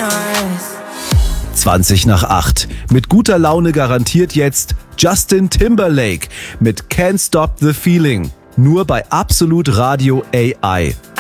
eyes. 20:08. Mit guter Laune garantiert jetzt Justin Timberlake mit Can't Stop the Feeling. Nur bei Absolut Radio AI.